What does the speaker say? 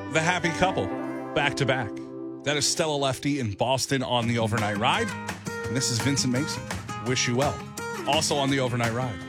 The Happy Couple, back to back. That is Stella Lefty in Boston on the overnight ride. And this is Vincent Mason. Wish you well. Also on the overnight ride.